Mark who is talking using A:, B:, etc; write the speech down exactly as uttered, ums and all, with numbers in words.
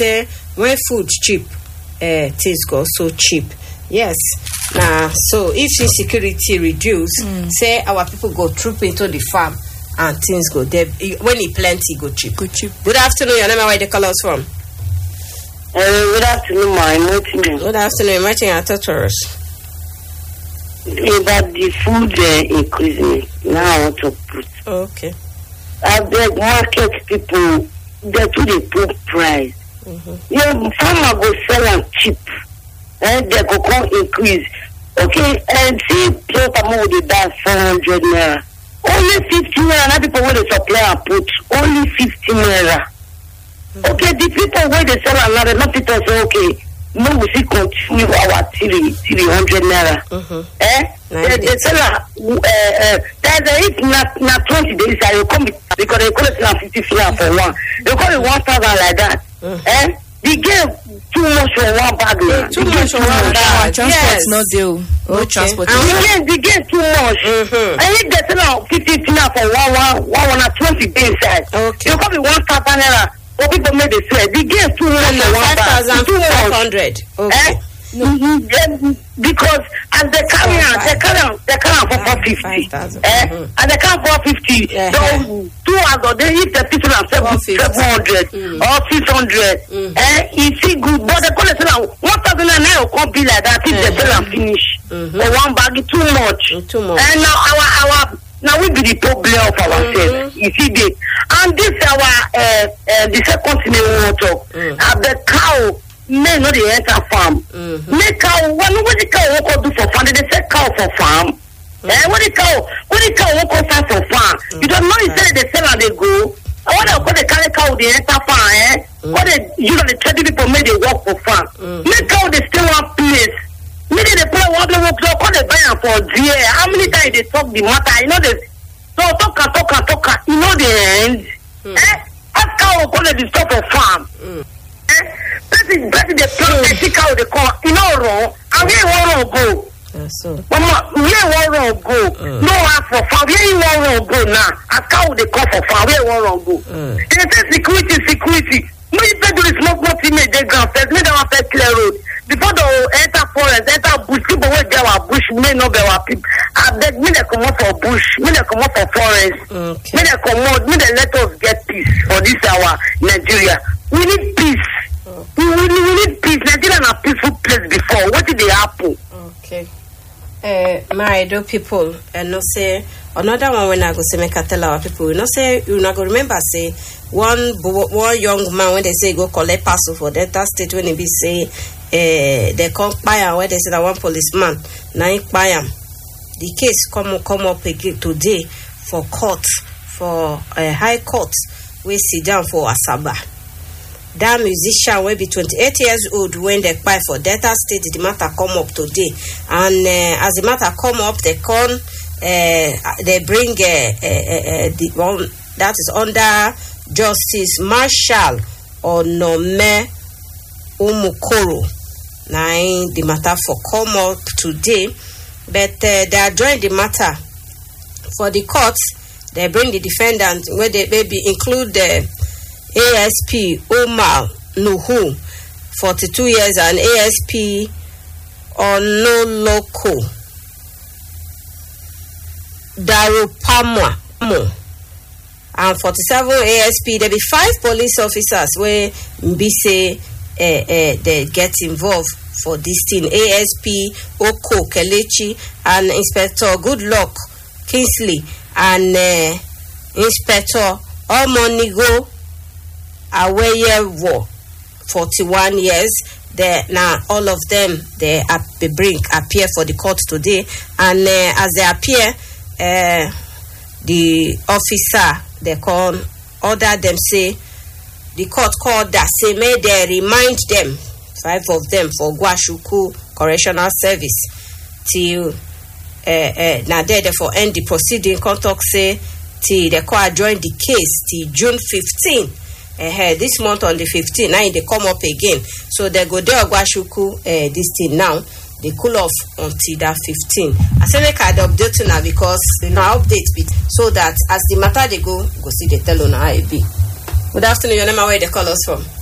A: say when food cheap, uh, things go so cheap. Yes. Now, so if insecurity reduce, mm. say our people go troop into the farm and things go there. When it plenty, go cheap.
B: Go cheap.
A: Good afternoon. Your name and where the call us from?
C: Uh, good afternoon, my noting.
A: Good afternoon. Martin Ataturus.
C: About the food uh, increasing, now I want to put.
A: Okay.
C: I beg market people, they do the put price. Mm-hmm. Your farmer go sell them cheap, and they go come increase. Okay, and see, people with the buy four hundred naira. Only fifty naira. Now people where they supply and put only fifty naira. Mm-hmm. Okay, the people where they sell another, not people say okay. No, we see continue our three three hundred naira. Mm-hmm. Eh? They, they sell uh, uh, there's a if not not twenty days I will come because they call it now fifty naira for one. They call it one thousand like that. Mm-hmm. Eh? They give too much for one bag now.
A: Too much for one bag.
B: Transport yes. No deal. No okay. Transport.
C: And they get they get too much. Mm-hmm. And if they sell out fifty naira for one one one one at twenty days inside. Okay. They call it one thousand naira. What people made it say the game two hundred
A: five thousand five hundred. Okay. Eh?
C: Mm-hmm. Because as they carry on, they carry on, they carry on for four fifty. Eh? Mm-hmm. And they carry four fifty. Yeah. So two hours they hit the people at seven seven hundred mm. or six hundred. Mm. Eh? It's see good, but they call it now one thousand naira can't be like that if mm-hmm. they sell and finish. Mm-hmm. For one bag too much.
A: Mm, too much.
C: And now our our now we be the problem of ourselves. Mm-hmm. You see this. And this our uh, uh, the second thing we want to talk. Mm. Uh, the cow may not the enter farm. Mm-hmm. Make cow when what the cow will do for farm, they say cow for farm. Mm-hmm. Eh, what the cow what the cow will go farm for farm. Mm-hmm. You don't know instead they sell and they go. I want to go the carry cow they enter farm, eh? Mm-hmm. What they usually thirty people make they work for farm. Mm-hmm. Make cow they stay one place. Maybe they play one work so call the buyer for dear. How many times they talk the matter? You know they so talk and talk and talk and you know the end. Mm. Eh? Ask cow will call the stop of farm. Mm. Eh? That is that is the plan they see cow they call you know wrong. And where you want to go?
A: Yeah, so
C: Mama, where you want to go? Mm. No ask for farm. Where you want to go now? Ask cow they call for farm. Where you want to go? Mm. They say security, security. Maybe they do the small small thing they ground first. Maybe they want to clear road. Before they enter forest, enter bush, people will get our bush, may not be our people. I beg me they come out for bush, me they come out for forest, okay. me they come out, me they let us get peace for this our Nigeria. We need peace. Okay. We, we, we need peace. Nigeria is a peaceful place before. What did they happen?
A: Okay. Uh, my do people, and no say another one when I go say make I tell our people, you know say you not go remember say one one young man when they say go collect parcel for Delta State when he be say. Uh, they come by and where they say that one policeman now by him. The case come come up again today for court for a uh, high court. We sit down for Asaba. That musician will be twenty-eight years old when they buy for Delta State. The matter come up today, and uh, as the matter come up, they come. Uh, they bring uh, uh, uh, the one that is under Justice Marshall Onome Umukoro. Now the matter for come up today, but uh, they are joined the matter for the courts. They bring the defendant where they maybe include the A S P Omar Nuhu, forty-two years, and A S P Onoloko Daropamo and forty-seven A S P. There be five police officers where be say uh, uh, they get involved for this thing. A S P Oko Kelechi and Inspector Goodluck Kingsley and uh, Inspector Omonigo Aweyewo, forty-one years. They now all of them they, uh, they bring appear for the court today, and uh, as they appear, uh, the officer they call order them say the court called that say may they remind them five of them for Gwashuku Correctional Service till uh, uh, now they therefore end the proceeding. Contact say till the court join the case till June fifteenth. Uh, this month on the fifteenth, now they come up again. So they go there Gwashuku uh, this thing now. They cool off until that fifteen. I say make I update now because you know update bit so that as the matter they go, go see the tell on how it be. Good afternoon, your name and where they call us from.